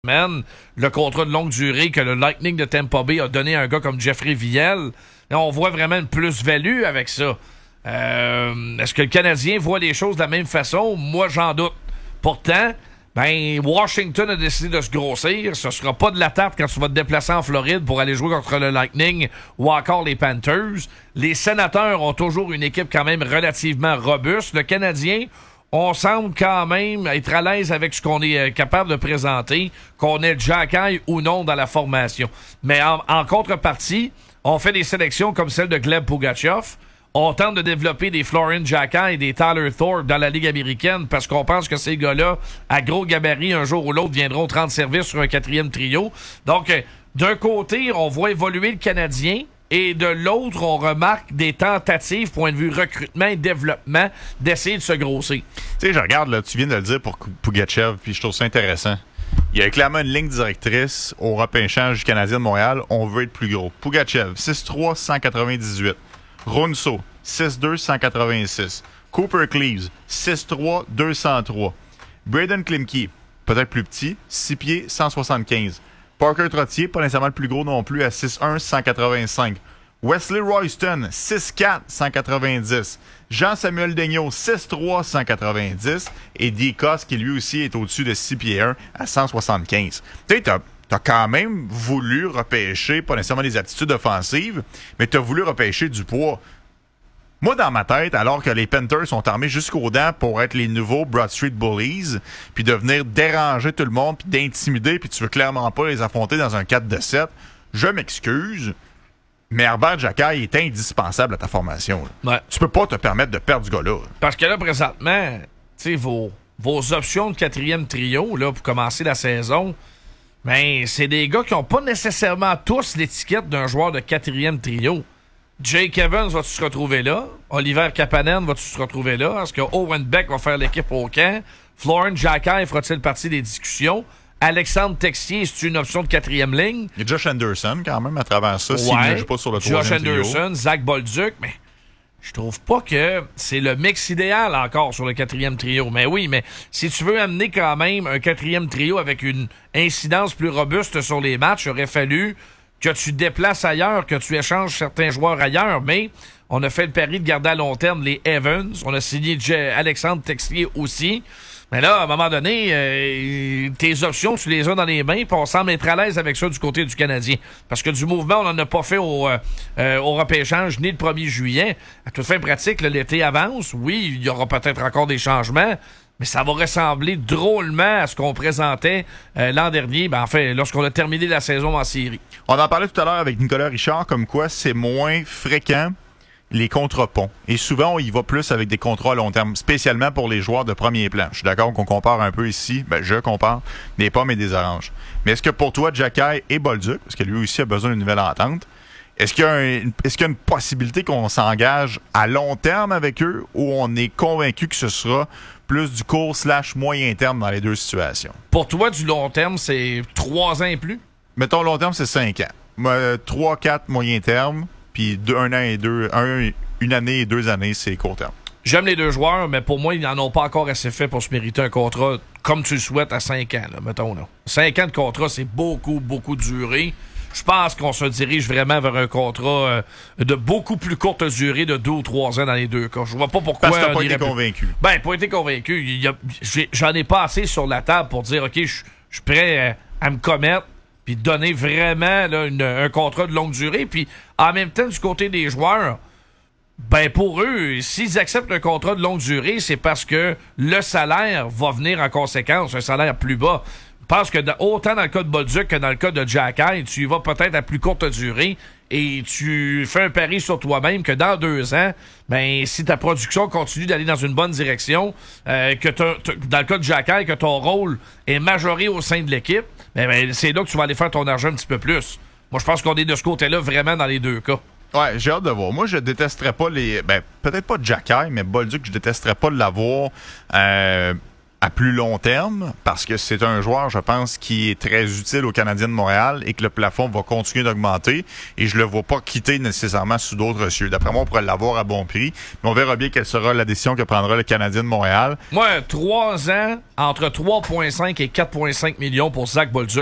le contrat de longue durée que le Lightning de Tampa Bay a donné à un gars comme Jeffrey Viel. Et on voit vraiment une plus-value avec ça. Est-ce que le Canadien voit les choses de la même façon? Moi, j'en doute. Pourtant, Washington a décidé de se grossir. Ce sera pas de la tarte quand tu vas te déplacer en Floride pour aller jouer contre le Lightning ou encore les Panthers. Les Sénateurs ont toujours une équipe quand même relativement robuste. Le Canadien, on semble quand même être à l'aise avec ce qu'on est capable de présenter, qu'on ait Xhekaj ou non dans la formation. Mais en contrepartie, on fait des sélections comme celle de Gleb Pugachev. On tente de développer des Florian Xhekaj et des Tyler Thorpe dans la Ligue américaine parce qu'on pense que ces gars-là, à gros gabarit, un jour ou l'autre, viendront rendre service sur un quatrième trio. Donc, d'un côté, on voit évoluer le Canadien et de l'autre, on remarque des tentatives, point de vue recrutement et développement, d'essayer de se grossir. Tu sais, je regarde, là, tu viens de le dire pour Pugachev, puis je trouve ça intéressant. Il y a clairement une ligne directrice au repêchage du Canadien de Montréal. On veut être plus gros. Pugachev, 6'3", 198. Runso, 6'2", 186. Cooper Cleaves, 6'3", 203. Braden Klimke, peut-être plus petit, 6 pieds, 175. Parker Trottier, pas nécessairement le plus gros non plus, à 6'1", 185. Wesley Royston, 6'4", 190. Jean-Samuel Daigneault, 6'3", 190. Et Dicos, qui lui aussi est au-dessus de 6 pieds 1 à 175. Tu sais, t'as quand même voulu repêcher, pas nécessairement des aptitudes offensives, mais t'as voulu repêcher du poids. Moi, dans ma tête, alors que les Panthers sont armés jusqu'aux dents pour être les nouveaux Broad Street Bullies, puis de venir déranger tout le monde, puis d'intimider, puis tu veux clairement pas les affronter dans un 4-7, je m'excuse, mais Herbert Xhekaj est indispensable à ta formation. Ouais. Tu peux pas te permettre de perdre ce gars-là. Parce que là, présentement, tu sais, vos options de quatrième trio, là, pour commencer la saison, c'est des gars qui n'ont pas nécessairement tous l'étiquette d'un joueur de quatrième trio. Jake Evans, vas-tu se retrouver là? Oliver Kapanen, vas-tu se retrouver là? Est-ce que Owen Beck va faire l'équipe au camp? Florian Xhekaj fera-t-il partie des discussions? Alexandre Texier, c'est une option de quatrième ligne? Il y a Josh Anderson, quand même, à travers ça, s'il ne joue pas sur le troisième trio. Josh Anderson, Zach Bolduc, mais je trouve pas que c'est le mix idéal encore sur le quatrième trio. Mais oui, mais si tu veux amener quand même un quatrième trio avec une incidence plus robuste sur les matchs, il aurait fallu que tu déplaces ailleurs, que tu échanges certains joueurs ailleurs. Mais on a fait le pari de garder à long terme les Evans. On a signé Alexandre Texier aussi. Mais là, à un moment donné, tes options, tu les as dans les mains, puis on semble être à l'aise avec ça du côté du Canadien. Parce que du mouvement, on n'en a pas fait au repêchage ni le 1er juillet. À toute fin pratique, l'été avance. Oui, il y aura peut-être encore des changements, mais ça va ressembler drôlement à ce qu'on présentait l'an dernier, lorsqu'on a terminé la saison en série. On en parlait tout à l'heure avec Nicolas Richard, comme quoi c'est moins fréquent les contre-ponts. Et souvent, on y va plus avec des contrats à long terme, spécialement pour les joueurs de premier plan. Je suis d'accord qu'on compare un peu ici, je compare des pommes et des oranges. Mais est-ce que pour toi, Xhekaj et Bolduc, parce que lui aussi a besoin d'une nouvelle entente, est-ce qu'il y a une possibilité qu'on s'engage à long terme avec eux ou on est convaincu que ce sera plus du court/moyen terme dans les deux situations? Pour toi, du long terme, c'est 3 ans et plus? Mettons, long terme, c'est 5 ans. 3-4 moyen terme, puis une année et 2 années, c'est court terme. J'aime les deux joueurs, mais pour moi, ils n'en ont pas encore assez fait pour se mériter un contrat comme tu le souhaites à 5 ans, là, mettons. Là. 5 ans de contrat, c'est beaucoup, beaucoup de durée. Je pense qu'on se dirige vraiment vers un contrat de beaucoup plus courte durée, de 2 ou 3 ans dans les deux cas. Je vois pas pourquoi... Parce que t'as pas été convaincu. Pas été convaincu. J'en ai pas assez sur la table pour dire, OK, je suis prêt à me commettre puis donner vraiment là, un contrat de longue durée. Puis en même temps, du côté des joueurs, pour eux, s'ils acceptent un contrat de longue durée, c'est parce que le salaire va venir en conséquence, un salaire plus bas. Je pense que autant dans le cas de Bolduc que dans le cas de Xhekaj, tu y vas peut-être à plus courte durée et tu fais un pari sur toi-même que dans 2 ans, si ta production continue d'aller dans une bonne direction, que dans le cas de Xhekaj, que ton rôle est majoré au sein de l'équipe, c'est là que tu vas aller faire ton argent un petit peu plus. Moi, je pense qu'on est de ce côté-là vraiment dans les deux cas. Ouais, j'ai hâte de voir. Moi, je détesterais pas peut-être pas Xhekaj, mais Bolduc, je détesterais pas de l'avoir à plus long terme, parce que c'est un joueur, je pense, qui est très utile aux Canadiens de Montréal et que le plafond va continuer d'augmenter. Et je le vois pas quitter nécessairement sous d'autres cieux. D'après moi, on pourrait l'avoir à bon prix. Mais on verra bien quelle sera la décision que prendra le Canadien de Montréal. Moi, 3 ans, entre 3,5 et 4,5 millions pour Zach Bolduc.